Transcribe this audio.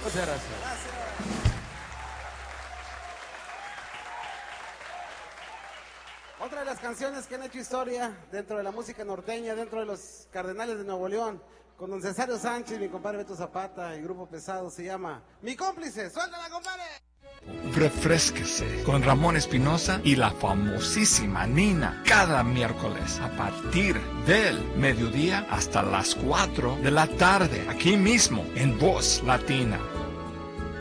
Muchas gracias. Otra de las canciones que han hecho historia dentro de la música norteña, dentro de los Cardenales de Nuevo León, con don Cesario Sánchez, mi compadre Beto Zapata y Grupo Pesado, se llama Mi Cómplice. ¡Suéltala, compadre! Refrésquese con Ramón Espinosa y la famosísima Nina cada miércoles a partir del mediodía hasta las 4 de la tarde, aquí mismo en Voz Latina.